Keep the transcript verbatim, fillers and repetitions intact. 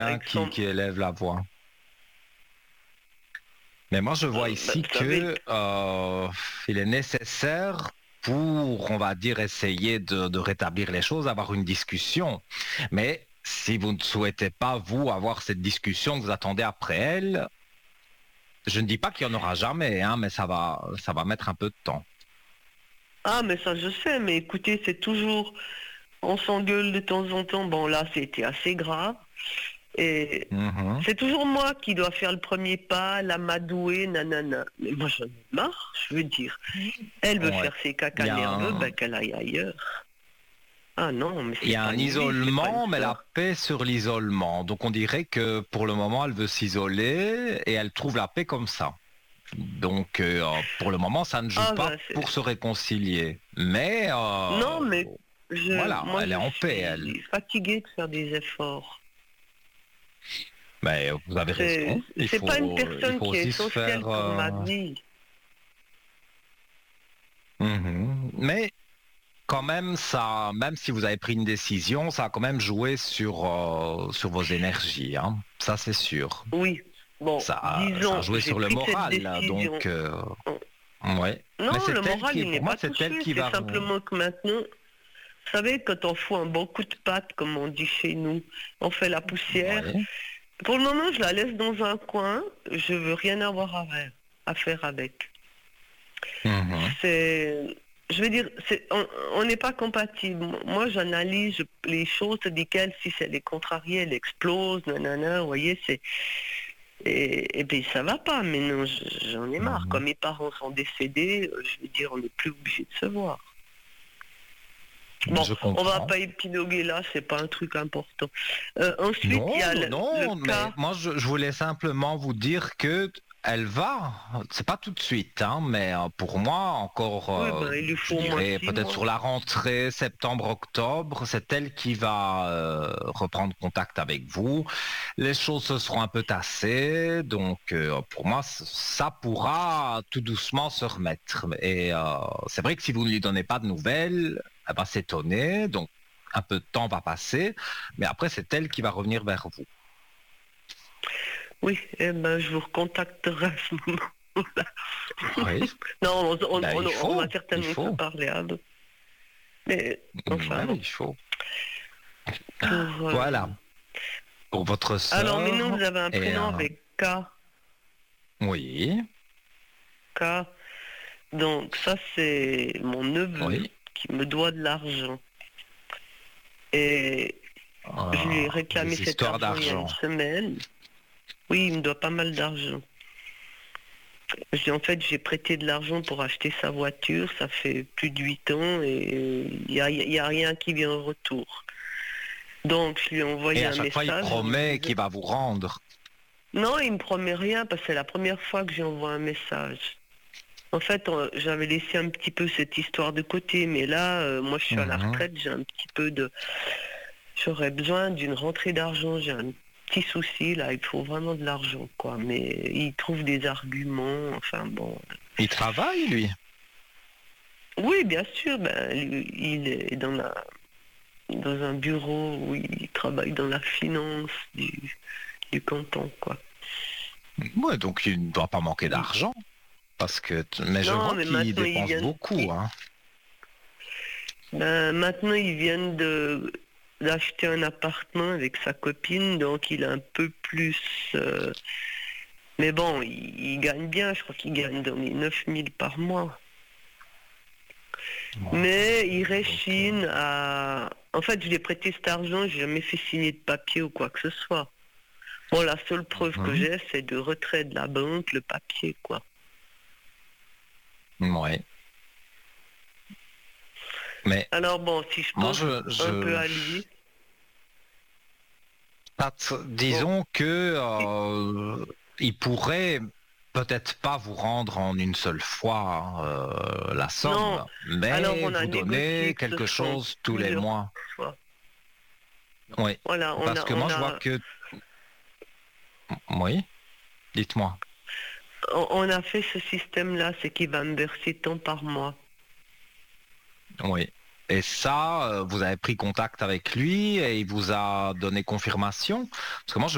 avec qui, son... qui élève la voix. Mais moi, je vois Euh, bah, ici vous savez, que euh, il est nécessaire pour, on va dire, essayer de, de rétablir les choses, avoir une discussion. Mais si vous ne souhaitez pas, vous, avoir cette discussion que vous attendez après elle, je ne dis pas qu'il n'y en aura jamais, hein, mais ça va, ça va mettre un peu de temps. ah, mais ça je sais, mais écoutez, c'est toujours, on s'engueule de temps en temps. Bon, là, c'était assez grave. Et Mhm. c'est toujours moi qui dois faire le premier pas, l'amadouer, nanana. Mais moi, j'en ai marre, je veux dire. Elle veut Ouais. faire ses Il caca y a nerveux, un, ben qu'elle aille ailleurs. Ah non, mais il y c'est a pas un une vie, c'est pas une isolement, mais la sœur. paix sur l'isolement. Donc on dirait que pour le moment, elle veut s'isoler et elle trouve la paix comme ça. Donc, euh, pour le moment, ça ne joue Ah pas ben, c'est... pour se réconcilier. Mais, euh, Non, mais je, voilà, moi, elle est je en paix, elle. suis fatiguée de faire des efforts. Mais vous avez C'est, raison. Il c'est pas une faut, il personne faut qui est aussi se essentielle faire... pour ma euh, vie. mhm. Mais quand même, ça, même si vous avez pris une décision, ça a quand même joué sur, euh, sur vos énergies, hein. Ça, c'est sûr. Oui, bon, Ça, ça a disons, joué j'ai sur le pris cette moral, là. décision. Donc, euh, ouais. Mais Non, le c'est elle moral, qui, il n'est pour moi, pas c'est elle touché. qui C'est va... simplement que maintenant, vous savez, quand on fout un bon coup de patte, comme on dit chez nous, on fait la poussière. Ouais. Pour le moment, je la laisse dans un coin. Je veux rien avoir à faire, à faire avec. Mhm. C'est, je veux dire, c'est, on on n'est pas compatible. Moi, j'analyse je- les choses, tandis qu'elle, si elle est contrariée, elle explose, nanana, vous voyez, c'est... Et, et bien, ça va pas, mais non, je- j'en ai marre. Quand Mhm. mes parents sont décédés, euh, je veux dire, on n'est plus obligé de se voir. Bon, Je on va comprends. pas épiloguer là, c'est pas un truc important. Euh, ensuite, il y Non, a non, le, le non, mais cas. moi je, je voulais simplement vous dire que elle va, c'est pas tout de suite, hein, mais euh, pour moi encore, Oui, euh, ben, il lui je faut au moins dirais six peut-être mois. sur la rentrée septembre-octobre, c'est elle qui va euh, reprendre contact avec vous. Les choses se seront un peu tassées, donc euh, pour moi c- ça pourra tout doucement se remettre. Et euh, c'est vrai que si vous ne lui donnez pas de nouvelles, elle va s'étonner, donc un peu de temps va passer. Mais après, c'est elle qui va revenir vers vous. Oui, eh ben, je vous recontacterai à ce moment-là. Oui, Non, on, on- ben, on- il on va faut, il certainement se faut. parler. Hein. Mais, enfin Ouais, bon, il faut. pour... euh, Voilà, pour votre Alors, mais nous, sœur vous avez un et prénom un... avec K. Oui, K. Donc, ça, c'est mon neveu oui. qui me doit de l'argent. Et je lui ai Ah, réclamé des cet histoires argent il y a une d'argent. semaine. Oui, il me doit pas mal d'argent. J'ai, en fait, j'ai prêté de l'argent pour acheter sa voiture. Ça fait plus de huit ans et il n'y a, il y a rien qui vient en retour. Donc, je lui ai Et envoyé à un chaque fois, il message en lui promet disant... qu'il va vous rendre. Non, il me promet rien parce que c'est la première fois que j'envoie un message. En fait, on- j'avais laissé un petit peu cette histoire de côté, mais là, euh, moi, je suis à la Mhm. retraite, j'ai un petit peu de... J'aurais besoin d'une rentrée d'argent, j'ai un petit souci, là, il faut vraiment de l'argent, quoi. Mais il trouve des arguments, enfin bon... Il travaille, lui. Oui, bien sûr, ben, lui, il est dans la dans un bureau où il travaille dans la finance du, du canton, quoi. Ouais, donc il ne doit pas manquer Il- d'argent. Parce que, mais je Non, vois mais qu'il maintenant ils dépense viennent, beaucoup, ils- hein. ben, maintenant ils viennent de d'acheter un appartement avec sa copine, donc il est un peu plus. euh, Mais bon, il, il gagne bien, je crois qu'il gagne dans les neuf mille par mois. Bon, Mais il donc, euh, réchine à. En fait, je lui ai prêté cet argent, j'ai jamais fait signer de papier ou quoi que ce soit. Bon, la seule preuve que mhm. j'ai, c'est de retrait de la banque, le papier, quoi. Ouais. Mais Alors bon, si je moi, pense je, un peu je, à lui, Pat- bon, disons que si- euh, il pourrait peut-être pas vous rendre en une seule fois, hein, euh, la non. somme, Alors mais on a vous négocié donner que ce quelque seront chose tous les plusieurs mois. fois. Oui, Voilà, on parce a, que moi on je vois a, que, oui, dites-moi. on on a fait ce système-là, c'est qu'il va me verser tant par mois. Oui. Et ça, euh, vous avez pris contact avec lui et il vous a donné confirmation, parce que moi je